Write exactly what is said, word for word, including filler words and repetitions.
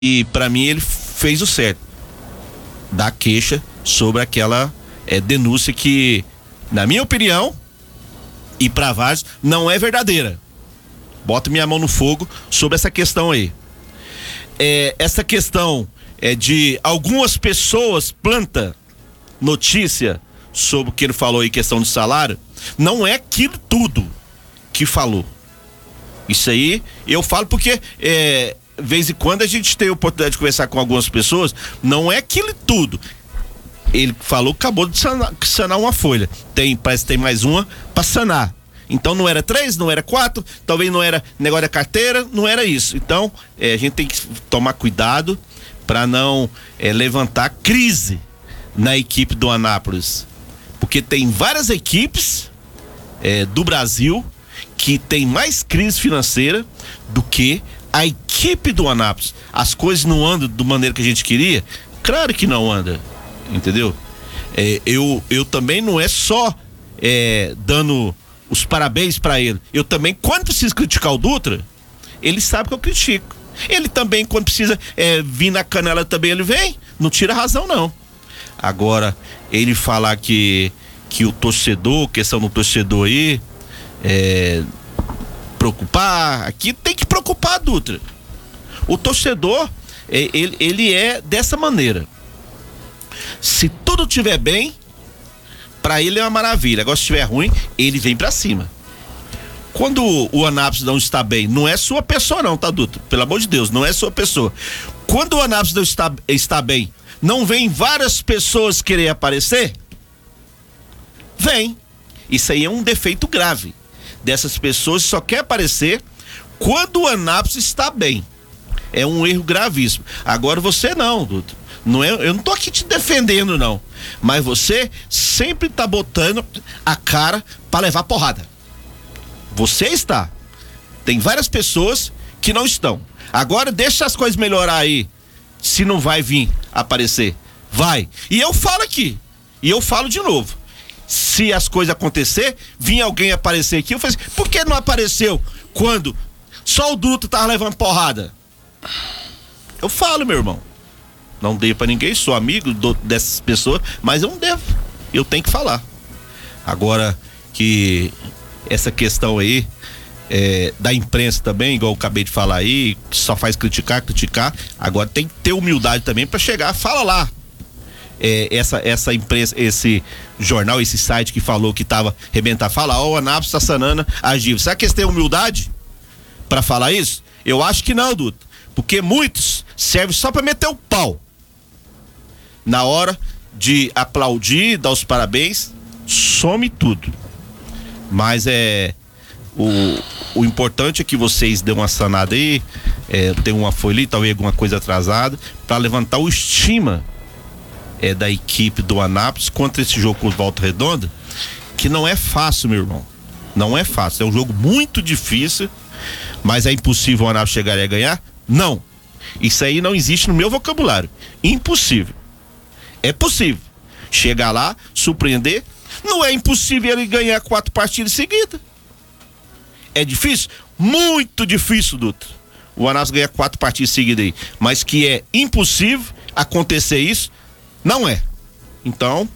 E para mim ele fez o certo, da queixa sobre aquela é, denúncia que, na minha opinião, e para vários, não é verdadeira. Boto minha mão no fogo sobre essa questão aí. É, essa questão é de algumas pessoas planta notícia sobre o que ele falou aí, questão de salário, não é aquilo tudo que falou. Isso aí eu falo porque é, de vez em quando a gente tem a oportunidade de conversar com algumas pessoas, não é aquilo tudo. Ele falou que acabou de sanar, sanar uma folha. Tem, parece que tem mais uma para sanar. Então não era três, não era quatro, talvez não era negócio da carteira, não era isso. Então é, a gente tem que tomar cuidado para não é, levantar crise na equipe do Anápolis. Porque tem várias equipes é, do Brasil que tem mais crise financeira do que a equipe do Anápolis. As coisas não andam da maneira que a gente queria? Claro que não anda, entendeu? É, eu, eu também não é só é, dando os parabéns para ele. Eu também, quando preciso criticar o Dutra, ele sabe que eu critico. Ele também, quando precisa é, vir na canela também, ele vem. Não tira razão, não. Agora, ele falar que, que o torcedor, questão do torcedor aí, é, preocupar, aqui tem que preocupar, Dutra. O torcedor, é, ele, ele é dessa maneira. Se tudo estiver bem, pra ele é uma maravilha. Agora, se estiver ruim, ele vem pra cima. Quando o Anápolis não está bem, não é sua pessoa não, tá, Dutra? Pelo amor de Deus, não é sua pessoa. Quando o Anápolis não está, está bem, não vem várias pessoas querer aparecer? Vem. Isso aí é um defeito grave. Dessas pessoas só quer aparecer quando o Anápolis está bem. É um erro gravíssimo. Agora você não, Dutra. Não é, eu não tô aqui te defendendo, não. Mas você sempre tá botando a cara pra levar porrada. Você está. Tem várias pessoas que não estão. Agora deixa as coisas melhorar aí. Se não vai vir aparecer, vai. E eu falo aqui. E eu falo de novo. Se as coisas acontecer, vir alguém aparecer aqui, eu falo assim, por que não apareceu quando só o Dutra tava levando porrada? Eu falo, meu irmão. Não devo pra ninguém, sou amigo do, dessas pessoas, mas eu não devo. Eu tenho que falar. Agora que essa questão aí é, da imprensa também, igual eu acabei de falar aí, que só faz criticar, criticar, agora tem que ter humildade também pra chegar, fala lá. É, essa, essa imprensa, esse jornal, esse site que falou que tava arrebentar, fala, ó, oh, o Anápolis tá sanando a dívida. Será que eles têm humildade pra falar isso? Eu acho que não, Dutra. Porque muitos servem só pra meter o pau. Na hora de aplaudir, dar os parabéns, some tudo. Mas é o, o importante é que vocês dêem uma sanada aí, é, tem uma folha ali, talvez alguma coisa atrasada, para levantar o estima é, da equipe do Anápolis contra esse jogo com o Volta Redonda, que não é fácil, meu irmão. Não é fácil, é um jogo muito difícil, mas é impossível o Anápolis chegar e ganhar? Não. Isso aí não existe no meu vocabulário. Impossível. É possível chegar lá, surpreender. Não é impossível ele ganhar quatro partidas seguidas. É difícil? Muito difícil, Dutra. O Anápolis ganhar quatro partidas seguidas aí. Mas que é impossível acontecer isso, não é. Então,